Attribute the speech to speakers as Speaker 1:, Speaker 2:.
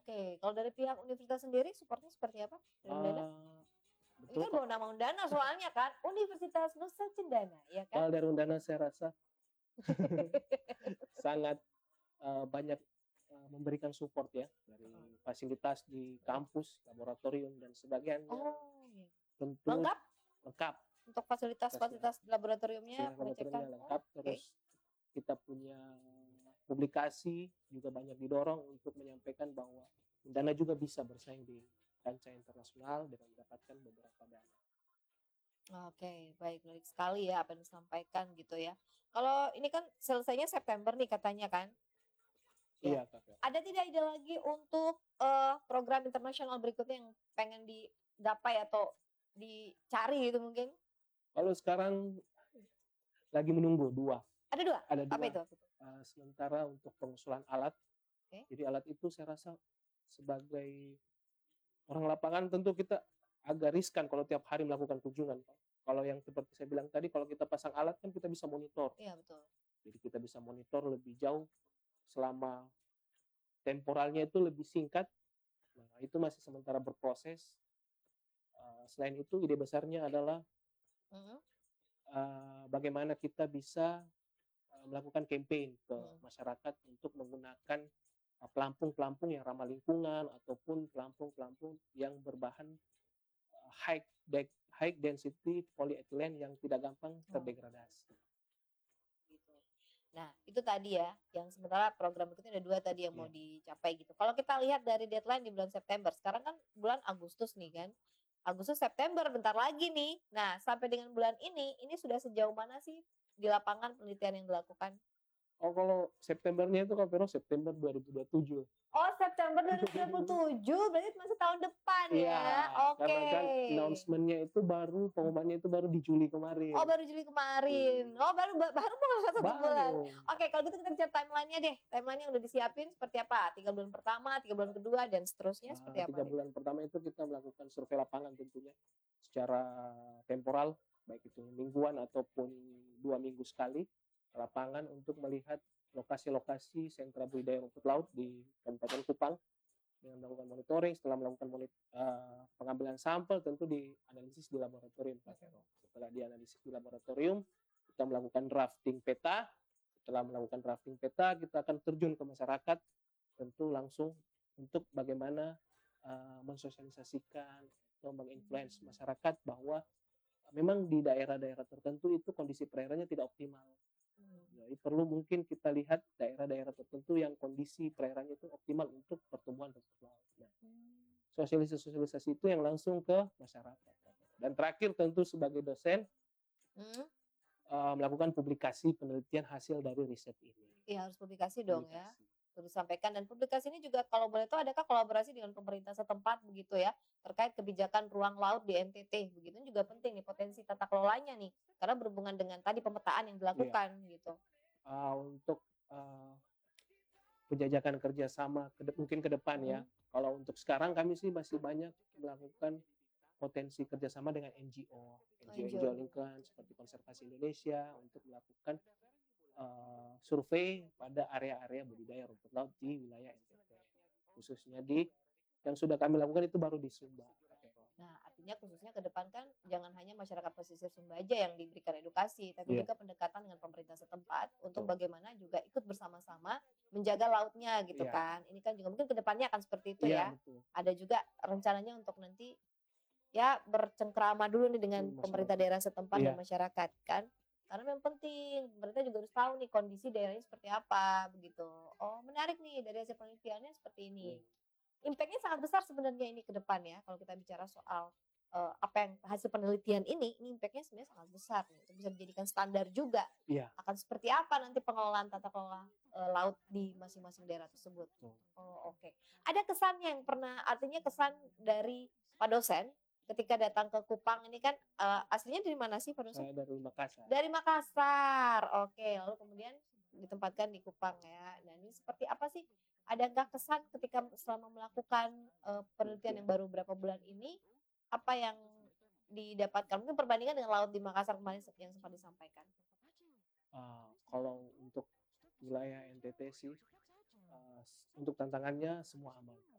Speaker 1: Oke, kalau dari pihak universitas sendiri supportnya seperti apa dari Undana?
Speaker 2: Eee,
Speaker 1: Ini
Speaker 2: betul
Speaker 1: kan
Speaker 2: kok.
Speaker 1: bawa nama Undana soalnya kan, Universitas Nusa Cendana, ya kan?
Speaker 2: Kalau dari Undana saya rasa sangat, banyak, memberikan support ya,
Speaker 1: Heeh.
Speaker 2: dari fasilitas di
Speaker 1: Mhm.
Speaker 2: kampus, laboratorium dan sebagainya
Speaker 1: Oh, iya.
Speaker 2: tentu
Speaker 1: Lengkap
Speaker 2: lengkap.
Speaker 1: untuk
Speaker 2: Fasilitas
Speaker 1: fasilitas laboratoriumnya,
Speaker 2: fasilitas
Speaker 1: pengecekan?
Speaker 2: laboratoriumnya
Speaker 1: Oh,
Speaker 2: lengkap,
Speaker 1: oke.
Speaker 2: terus kita punya publikasi juga banyak didorong untuk menyampaikan bahwa Undana juga bisa bersaing di kancah internasional dengan mendapatkan beberapa dana.
Speaker 1: Oke, baik, menarik sekali ya apa yang disampaikan gitu ya. Kalau ini kan selesainya September nih katanya kan? Ya.
Speaker 2: Iya, Kak, ya.
Speaker 1: Ada tidak ide lagi untuk, program internasional berikutnya yang pengen digapai atau dicari gitu mungkin?
Speaker 2: Kalau sekarang lagi menunggu 2,
Speaker 1: Ada 2.
Speaker 2: ada
Speaker 1: Apa
Speaker 2: 2.
Speaker 1: itu?
Speaker 2: Sementara untuk pengusulan alat,
Speaker 1: Oke.
Speaker 2: jadi alat itu saya rasa sebagai orang lapangan tentu kita agak riskan kalau tiap hari melakukan kunjungan, Pak. Kalau yang seperti saya bilang tadi, kalau kita pasang alat kan kita bisa monitor.
Speaker 1: Iya betul.
Speaker 2: Jadi kita bisa monitor lebih jauh selama temporalnya itu lebih singkat. Nah, itu masih sementara berproses. Selain itu ide besarnya adalah,
Speaker 1: Mhm,
Speaker 2: bagaimana kita bisa, melakukan campaign ke
Speaker 1: mhm.
Speaker 2: masyarakat untuk menggunakan, pelampung-pelampung yang ramah lingkungan ataupun pelampung-pelampung yang berbahan, high density polyethylene yang tidak gampang
Speaker 1: Oh,
Speaker 2: terdegradasi.
Speaker 1: gitu. Nah, itu tadi ya, yang sementara program berikutnya ada 2 tadi yang mau
Speaker 2: Iya.
Speaker 1: dicapai gitu. Kalau kita lihat dari deadline di bulan September, sekarang kan bulan Agustus nih kan. Agustus, September, bentar lagi nih. Nah, sampai dengan bulan ini sudah sejauh mana sih di lapangan penelitian yang dilakukan?
Speaker 2: Oh, kalau Septembernya itu Kak Vero, September 2027.
Speaker 1: Oh, September 2027, berarti masih tahun depan
Speaker 2: Iya,
Speaker 1: ya?
Speaker 2: karena
Speaker 1: Oke.
Speaker 2: kan announcement-nya itu baru, pengumumannya itu baru di Juli
Speaker 1: Oh,
Speaker 2: kemarin.
Speaker 1: baru Juli kemarin.
Speaker 2: Iya,
Speaker 1: Oh, baru banget 1 bulan.
Speaker 2: baru.
Speaker 1: Oke, kalau gitu kita bicara timeline-nya deh. Timeline yang udah disiapin seperti apa? 3 bulan pertama, 3 bulan kedua, dan seterusnya seperti apa
Speaker 2: 3
Speaker 1: nih?
Speaker 2: bulan pertama itu kita melakukan survei lapangan tentunya, secara temporal, baik itu mingguan ataupun 2 minggu sekali, ke lapangan untuk melihat lokasi-lokasi sentra budidaya rumput laut di Kabupaten Kupang, dengan melakukan monitoring. Setelah melakukan pengambilan sampel tentu dianalisis di laboratorium, Kak
Speaker 1: Mhm.
Speaker 2: Vero. Setelah dianalisis di laboratorium, kita melakukan drafting peta. Setelah melakukan drafting peta, kita akan terjun ke masyarakat, tentu langsung untuk bagaimana, mensosialisasikan atau meng-influence
Speaker 1: Mmm.
Speaker 2: masyarakat bahwa memang di daerah-daerah tertentu itu kondisi perairannya tidak optimal.
Speaker 1: Mmm.
Speaker 2: Jadi perlu mungkin kita lihat daerah-daerah tertentu yang kondisi perairannya itu optimal untuk pertumbuhan rumput laut. Nah,
Speaker 1: Mmm.
Speaker 2: sosialisasi-sosialisasi itu yang langsung ke masyarakat. Dan terakhir tentu sebagai dosen,
Speaker 1: Mhm?
Speaker 2: melakukan publikasi penelitian hasil dari riset ini.
Speaker 1: Iya, harus publikasi dong ya,
Speaker 2: Publikasi.
Speaker 1: untuk disampaikan dan publikasi ini juga kalau boleh tahu adakah kolaborasi dengan pemerintah setempat begitu ya, terkait kebijakan ruang laut di NTT, begitu juga penting nih potensi tata kelolanya nih, karena berhubungan dengan tadi pemetaan yang
Speaker 2: Iya,
Speaker 1: dilakukan gitu.
Speaker 2: untuk, penjajakan kerjasama mungkin ke depan ya.
Speaker 1: Mhm.
Speaker 2: Kalau untuk sekarang kami sih masih banyak melakukan potensi kerjasama dengan NGO,
Speaker 1: Oh, NGO
Speaker 2: NGO-NGO
Speaker 1: dulu.
Speaker 2: lingkungan seperti Konservasi Indonesia untuk melakukan, survei pada area-area budidaya rumput laut di wilayah NTT. Khususnya yang sudah kami lakukan itu baru di Sumba, Kak Vero.
Speaker 1: Nah, artinya khususnya ke depan kan jangan hanya masyarakat pesisir Sumba aja yang diberikan edukasi, tapi
Speaker 2: Iya,
Speaker 1: juga pendekatan dengan pemerintah setempat untuk
Speaker 2: betul.
Speaker 1: bagaimana juga ikut bersama-sama menjaga lautnya gitu
Speaker 2: Iya,
Speaker 1: kan. Ini kan juga mungkin ke depannya akan seperti itu
Speaker 2: iya
Speaker 1: ya.
Speaker 2: betul.
Speaker 1: Ada juga rencananya untuk nanti ya bercengkrama dulu nih dengan
Speaker 2: Betul,
Speaker 1: pemerintah
Speaker 2: masyarakat.
Speaker 1: daerah setempat dan
Speaker 2: Iya,
Speaker 1: masyarakat kan. Karena memang penting, pemerintah juga harus tahu nih kondisi daerahnya seperti apa begitu. Oh, menarik nih dari hasil penelitiannya seperti ini.
Speaker 2: mmm,
Speaker 1: Impact-nya sangat besar sebenarnya ini ke depan ya, kalau kita bicara soal, apa yang hasil penelitian ini impact-nya sebenarnya sangat besar nih, untuk bisa dijadikan standar juga,
Speaker 2: iya,
Speaker 1: akan seperti apa nanti pengelolaan tata kelola, laut di masing-masing daerah tersebut.
Speaker 2: betul.
Speaker 1: Oh, oke. Ada kesan yang pernah artinya kesan dari Pak dosen ketika datang ke Kupang ini kan, aslinya dari mana sih Pak dosen?
Speaker 2: Saya dari Makassar.
Speaker 1: Dari Makassar, oke, lalu kemudian ditempatkan di Kupang ya. Nah, ini seperti apa sih? Adakah kesan ketika selama melakukan, penelitian yang
Speaker 2: Penelitian.
Speaker 1: baru berapa bulan ini, apa yang didapatkan? Mungkin perbandingan dengan laut di Makassar kemarin yang sempat disampaikan.
Speaker 2: Kalau untuk wilayah NTT sih, untuk tantangannya semua aman.